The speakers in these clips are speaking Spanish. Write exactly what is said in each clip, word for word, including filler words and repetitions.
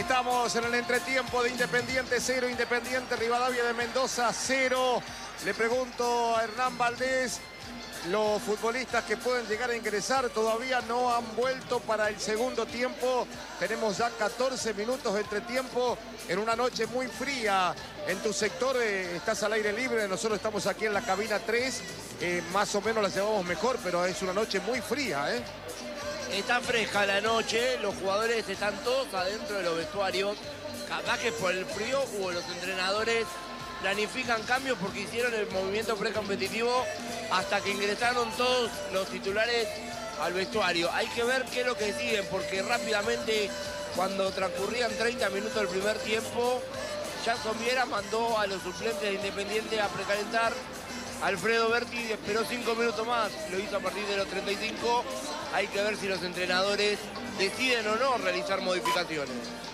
Estamos en el entretiempo de Independiente cero, Independiente Rivadavia de Mendoza cero. Le pregunto a Hernán Valdés, los futbolistas que pueden llegar a ingresar todavía no han vuelto para el segundo tiempo. Tenemos ya catorce minutos de entretiempo en una noche muy fría. En tu sector eh, estás al aire libre, nosotros estamos aquí en la cabina tres. Eh, más o menos la llevamos mejor, pero es una noche muy fría, ¿eh? Está fresca la noche, los jugadores están todos adentro de los vestuarios. Capaz que por el frío o los entrenadores planifican cambios porque hicieron el movimiento precompetitivo hasta que ingresaron todos los titulares al vestuario. Hay que ver qué es lo que siguen, porque rápidamente, cuando transcurrían treinta minutos del primer tiempo, Jason Viera mandó a los suplentes de Independiente a precalentar. Alfredo Berti esperó cinco minutos más, lo hizo a partir de los treinta y cinco. Hay que ver si los entrenadores deciden o no realizar modificaciones.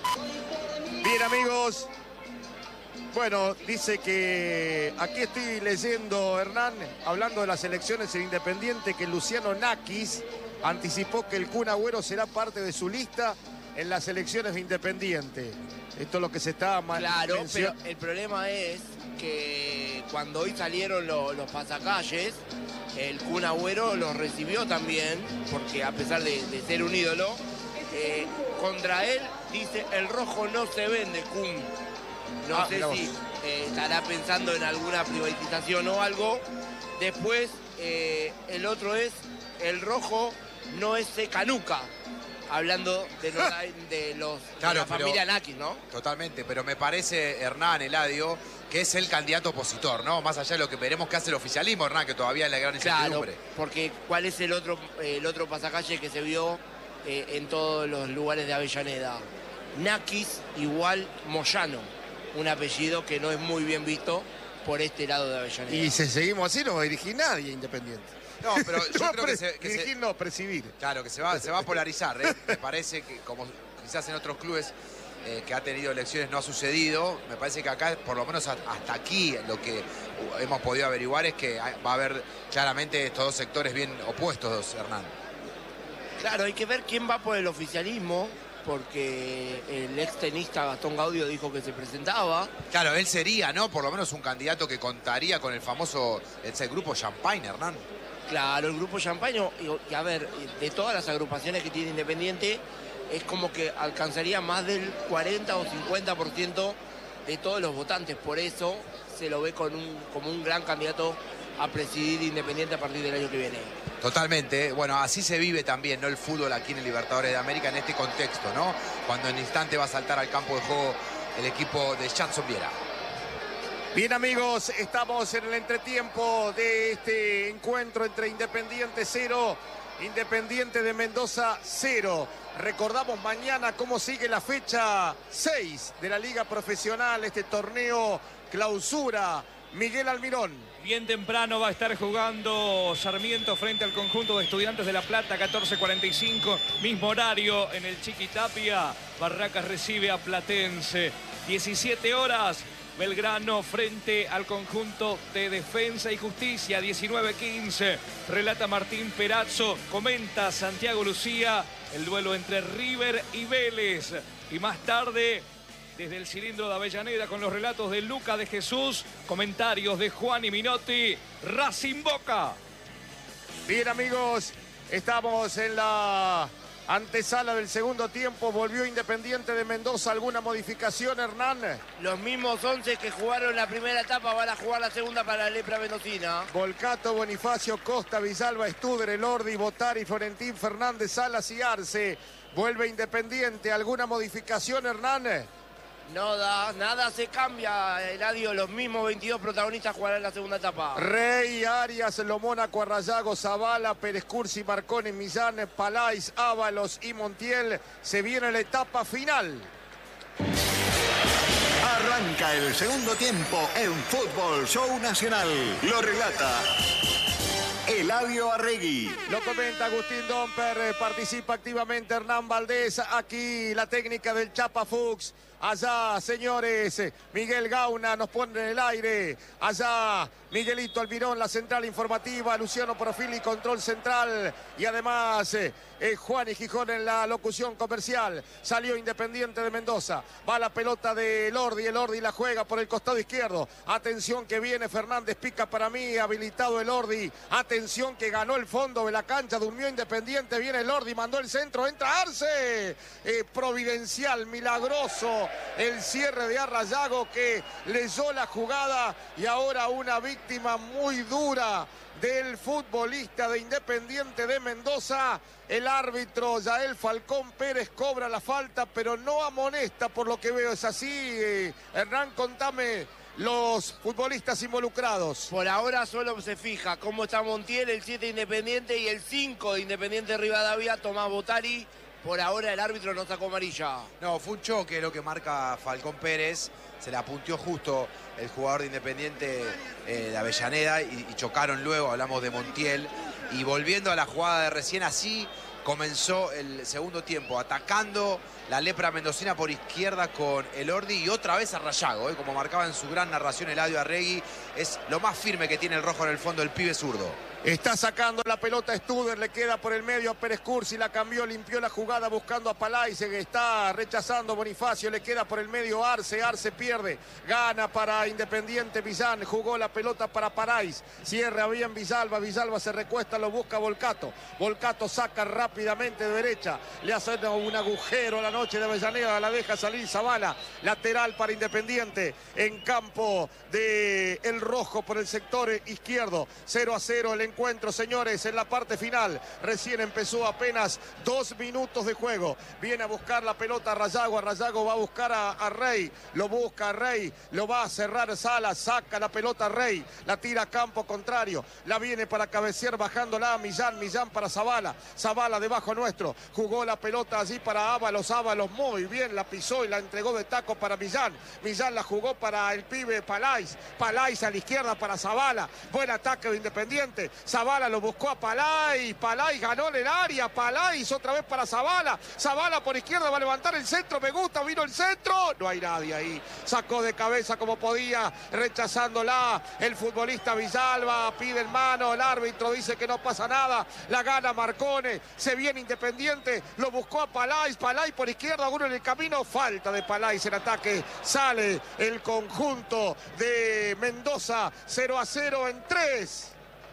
Bien, amigos. Bueno, dice que aquí estoy leyendo, Hernán, hablando de las elecciones en Independiente, que Luciano Nakis anticipó que el Kun Agüero será parte de su lista en las elecciones de Independiente. Esto es lo que se está... Claro, pero el problema es que cuando hoy salieron lo, los pasacalles, el Kun Agüero los recibió también, porque a pesar de, de ser un ídolo, eh, contra él dice: el rojo no se vende, Kun. No ah, sé si eh, estará pensando en alguna privatización o algo. Después, eh, el otro es: el rojo no es Canuca. Hablando de los, de los claro, de la familia Nakis, ¿no? Totalmente, pero me parece, Hernán, Eladio, que es el candidato opositor, ¿no? Más allá de lo que veremos que hace el oficialismo, Hernán, que todavía es la gran incertidumbre. Claro, porque ¿cuál es el otro, el otro pasacalle que se vio eh, en todos los lugares de Avellaneda? Nakis igual Moyano, un apellido que no es muy bien visto por este lado de Avellaneda. Y si seguimos así no va a dirigir nadie Independiente. No, pero yo no, creo que se... Que dirigir se, no, presidir. Claro, que se va, se va a polarizar, ¿eh? Me parece que, como quizás en otros clubes eh, que ha tenido elecciones no ha sucedido, me parece que acá, por lo menos hasta aquí, lo que hemos podido averiguar es que va a haber claramente estos dos sectores bien opuestos, Hernán. Claro, hay que ver quién va por el oficialismo, porque el ex tenista Gastón Gaudio dijo que se presentaba. Claro, él sería, ¿no? Por lo menos un candidato que contaría con el famoso ese grupo Champagne, Hernán. Claro, el grupo Champagne, y, y a ver, de todas las agrupaciones que tiene Independiente, es como que alcanzaría más del cuarenta o cincuenta por ciento de todos los votantes. Por eso se lo ve con un, como un gran candidato a presidir Independiente a partir del año que viene. Totalmente, bueno, así se vive también, ¿no? El fútbol aquí en el Libertadores de América en este contexto, ¿no? Cuando en instante va a saltar al campo de juego el equipo de Jason Viera. Bien, amigos, estamos en el entretiempo de este encuentro entre Independiente cero, Independiente de Mendoza cero. Recordamos mañana cómo sigue la fecha seis de la Liga Profesional, este torneo clausura. Miguel Almirón. Bien temprano va a estar jugando Sarmiento frente al conjunto de Estudiantes de La Plata, catorce cuarenta y cinco, mismo horario en el Chiquitapia. Barracas recibe a Platense, diecisiete horas. Belgrano frente al conjunto de Defensa y Justicia, diecinueve quince. Relata Martín Perazzo, comenta Santiago Lucía, el duelo entre River y Vélez. Y más tarde, desde el cilindro de Avellaneda, con los relatos de Luca de Jesús, comentarios de Juan y Minotti, Racing Boca. Bien, amigos, estamos en la antesala del segundo tiempo. Volvió Independiente de Mendoza. ¿Alguna modificación, Hernán? Los mismos once que jugaron la primera etapa van a jugar la segunda para la lepra mendocina. Volcato, Bonifacio, Costa, Villalba, Studer, Elordi, Botari, Florentín, Fernández, Salas y Arce. Vuelve Independiente. ¿Alguna modificación, Hernán? No da, nada se cambia, Eladio. Los mismos veintidós protagonistas jugarán la segunda etapa. Rey, Arias, Lomónaco, Arrayago, Zavala, Pérez Cursi, Marconi, Millán, Palais, Ábalos y Montiel. Se viene la etapa final. Arranca el segundo tiempo en Fútbol Show Nacional. Lo relata Eladio Arregui. Lo comenta Agustín Domper, participa activamente Hernán Valdés. Aquí la técnica del Chapa Fuchs. Allá, señores, Miguel Gauna nos pone en el aire. Allá, Miguelito Almirón, la central informativa. Luciano Profili, control central. Y además, eh, Juan y Gijón en la locución comercial. Salió Independiente de Mendoza. Va la pelota de Elordi. Elordi la juega por el costado izquierdo. Atención que viene Fernández, pica para mí, habilitado Elordi. Atención que ganó el fondo de la cancha, durmió Independiente. Viene Elordi, mandó el centro, entra Arce. Eh, providencial, milagroso el cierre de Arrayago que leyó la jugada y ahora una víctima muy dura del futbolista de Independiente de Mendoza. El árbitro Yael Falcón Pérez cobra la falta, pero no amonesta por lo que veo. ¿Es así? Eh, Hernán, contame los futbolistas involucrados. Por ahora solo se fija cómo está Montiel, el siete Independiente y el cinco de Independiente Rivadavia, Tomás Botari. Por ahora el árbitro no sacó amarilla. No, fue un choque lo que marca Falcón Pérez. Se le apunteó justo el jugador de Independiente eh, de Avellaneda y, y chocaron luego, hablamos de Montiel. Y volviendo a la jugada de recién, así comenzó el segundo tiempo, atacando la lepra mendocina por izquierda con Elordi y otra vez Arrayago, eh, como marcaba en su gran narración Eladio Arregui, es lo más firme que tiene el rojo en el fondo, el pibe zurdo. Está sacando la pelota Studer, le queda por el medio a Pérez Cursi, la cambió, limpió la jugada buscando a Palais, que está rechazando Bonifacio, le queda por el medio Arce, Arce pierde, gana para Independiente Villán, jugó la pelota para Palais, cierra bien Villalba, Villalba se recuesta, lo busca Volcato, Volcato saca rápidamente de derecha, le hace un agujero a la noche de Avellaneda, la deja salir Zavala, lateral para Independiente, en campo de el rojo por el sector izquierdo, cero a cero el encuentro, señores, en la parte final. Recién empezó apenas dos minutos de juego. Viene a buscar la pelota a Rayago. A Rayago va a buscar a, a Rey. Lo busca a Rey. Lo va a cerrar Salas. Saca la pelota a Rey. La tira a campo contrario. La viene para cabecear bajándola a Millán. Millán para Zavala. Zavala debajo nuestro. Jugó la pelota allí para Ábalos. Ábalos muy bien. La pisó y la entregó de taco para Millán. Millán la jugó para el pibe Palais. Palais a la izquierda para Zavala. Buen ataque de Independiente. Zavala lo buscó a Palais, Palais ganó en el área, Palais otra vez para Zavala, Zavala por izquierda va a levantar el centro, me gusta, vino el centro, no hay nadie ahí, sacó de cabeza como podía, rechazándola, el futbolista Villalba, pide en mano, el árbitro dice que no pasa nada, la gana Marcone, se viene Independiente, lo buscó a Palais, Palais por izquierda, uno en el camino, falta de Palais en ataque, sale el conjunto de Mendoza, cero a cero en tres.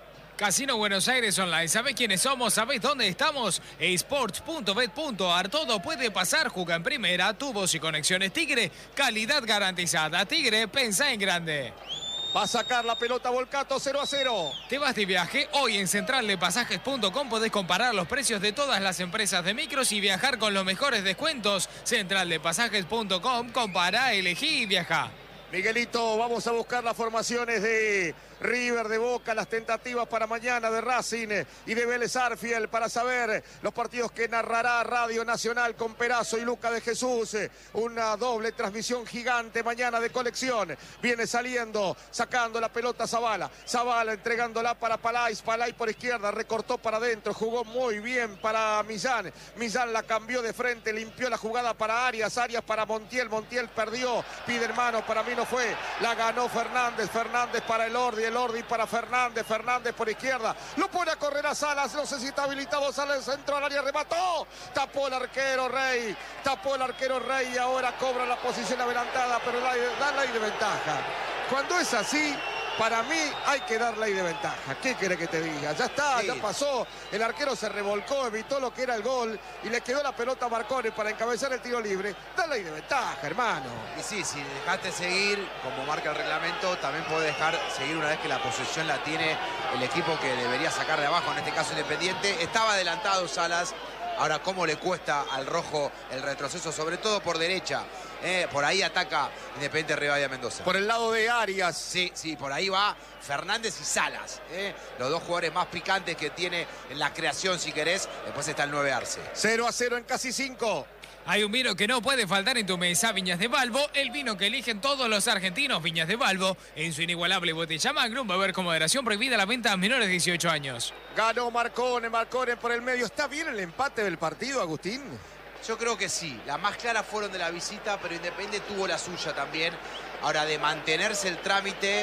Casino Buenos Aires Online. ¿Sabés quiénes somos? ¿Sabés dónde estamos? esports punto bet punto ar. Todo puede pasar. Juega en primera. Tubos y conexiones Tigre. Calidad garantizada. Tigre, pensá en grande. Va a sacar la pelota Volcato, cero a cero. ¿Te vas de viaje? Hoy en central de pasajes punto com podés comparar los precios de todas las empresas de micros y viajar con los mejores descuentos. central de pasajes punto com. Compará, elegí y viajá. Miguelito, vamos a buscar las formaciones de River, de Boca, las tentativas para mañana de Racing y de Vélez Arfiel para saber los partidos que narrará Radio Nacional con Perazo y Luca de Jesús. Una doble transmisión gigante mañana de colección. Viene saliendo, sacando la pelota Zavala. Zavala entregándola para Palais. Palais por izquierda, recortó para adentro, jugó muy bien para Millán. Millán la cambió de frente, limpió la jugada para Arias. Arias para Montiel. Montiel perdió, pide hermano, para mí no fue. La ganó Fernández. Fernández para Elordi. Elordi para Fernández, Fernández por izquierda, lo pone a correr a Salas, no sé si está habilitado, sale el centro al área, remató, tapó el arquero Rey, tapó el arquero Rey y ahora cobra la posición adelantada, pero da, da ley de ventaja. Cuando es así, para mí hay que dar ley de ventaja. ¿Qué quiere que te diga? Ya está, sí. Ya pasó. El arquero se revolcó, evitó lo que era el gol y le quedó la pelota a Marcone para encabezar el tiro libre. Da ley de ventaja, hermano. Y sí, si dejaste seguir, como marca el reglamento, también puede dejar seguir una vez que la posesión la tiene el equipo que debería sacar de abajo, en este caso Independiente. Estaba adelantado Salas. Ahora, ¿cómo le cuesta al rojo el retroceso? Sobre todo por derecha. Eh, por ahí ataca Independiente Rivadavia Mendoza. Por el lado de Arias. Sí, sí, por ahí va Fernández y Salas. Eh, los dos jugadores más picantes que tiene en la creación, si querés. Después está el nueve Arce. cero a cero en casi cinco. Hay un vino que no puede faltar en tu mesa, Viñas de Balbo, el vino que eligen todos los argentinos, Viñas de Balbo, en su inigualable botella Magnum, beber con moderación, prohibida la venta a menores de dieciocho años. Ganó Marcone, Marcone por el medio. ¿Está bien el empate del partido, Agustín? Yo creo que sí. Las más claras fueron de la visita, pero Independiente tuvo la suya también. Ahora, de mantenerse el trámite,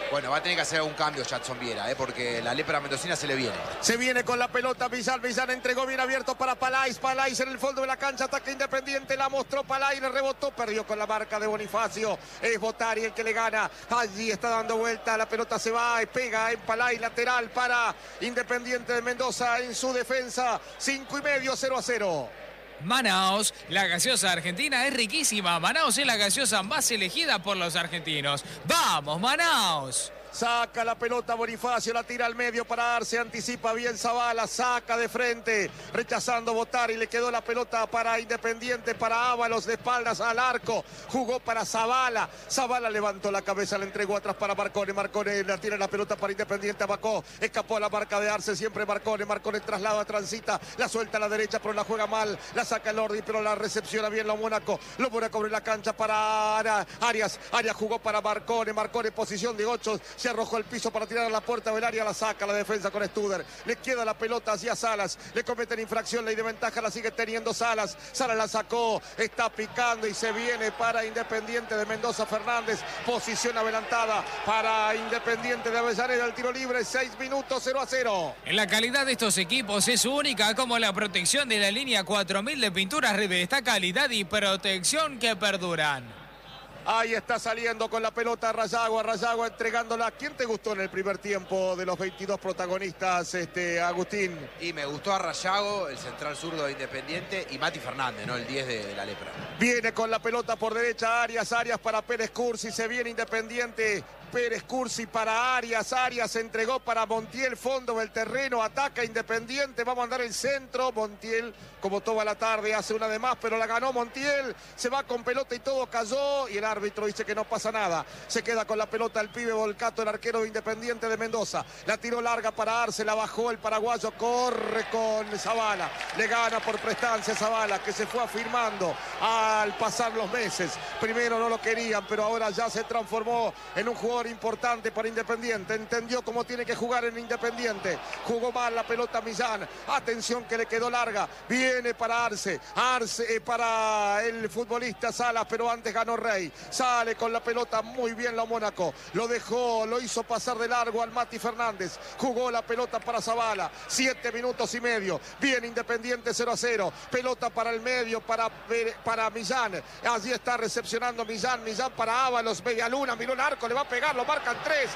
Bueno, va a tener que hacer algún cambio Jadson Viera, ¿eh? Porque la lepra mendocina se le viene. Se viene con la pelota Millán, Millán entregó bien abierto para Palais, Palais en el fondo de la cancha, ataque Independiente, la mostró Palais, le rebotó, perdió con la marca de Bonifacio, es Botari el que le gana, allí está dando vuelta, la pelota se va, pega en Palais, lateral para Independiente de Mendoza en su defensa, cinco y medio, cero a cero. Manaos, la gaseosa argentina es riquísima. Manaos es la gaseosa más elegida por los argentinos. ¡Vamos, Manaos! Saca la pelota Bonifacio, la tira al medio para Arce, anticipa bien Zavala, saca de frente, rechazando Botari, le quedó la pelota para Independiente, para Ábalos, de espaldas al arco, jugó para Zavala, Zavala levantó la cabeza, le entregó atrás para Marcone, Marcone la tira la pelota para Independiente, Abacó, escapó a la marca de Arce, siempre Marcone, Marcone traslada, transita, la suelta a la derecha, pero la juega mal, la saca el Ordi, pero la recepciona bien lo Mónaco, lo Mónaco abre la cancha para Arias, Arias jugó para Marcone, Marcone posición de ocho, se arrojó al piso para tirar a la puerta del área, la saca la defensa con Studer, le queda la pelota hacia Salas, le cometen infracción, ley de ventaja la sigue teniendo Salas, Salas la sacó, está picando y se viene para Independiente de Mendoza Fernández, posición adelantada para Independiente de Avellaneda, el tiro libre, seis minutos, cero a cero. En la calidad de estos equipos es única como la protección de la línea cuatro mil de pinturas Ribe, esta calidad y protección que perduran. Ahí está saliendo con la pelota Rayagua, Rayagua entregándola. ¿Quién te gustó en el primer tiempo de los veintidós protagonistas, este, Agustín? Y me gustó a Rayago, el central zurdo de Independiente, y Mati Fernández, ¿no? El diez de, de la lepra. Viene con la pelota por derecha Arias, Arias para Pérez Cursi, se viene Independiente. Pérez Cursi para Arias, Arias entregó para Montiel, fondo del terreno, ataca Independiente, va a mandar el centro, Montiel como toda la tarde hace una de más, pero la ganó Montiel, se va con pelota y todo cayó y el árbitro dice que no pasa nada, se queda con la pelota el pibe Volcato, el arquero de Independiente de Mendoza, la tiró larga para Arce, la bajó el paraguayo, corre con Zavala, le gana por prestancia Zavala, que se fue afirmando al pasar los meses, primero no lo querían, pero ahora ya se transformó en un jugador importante para Independiente, entendió cómo tiene que jugar en Independiente, jugó mal la pelota Millán, atención que le quedó larga, viene para Arce, Arce eh, para el futbolista Salas, pero antes ganó Rey, sale con la pelota muy bien la Mónaco, lo dejó, lo hizo pasar de largo al Mati Fernández, jugó la pelota para Zavala, siete minutos y medio, bien Independiente cero a cero, pelota para el medio, para, para Millán, allí está recepcionando Millán, Millán para Ábalos, media luna, miró el arco, le va a pegar, lo marcan tres,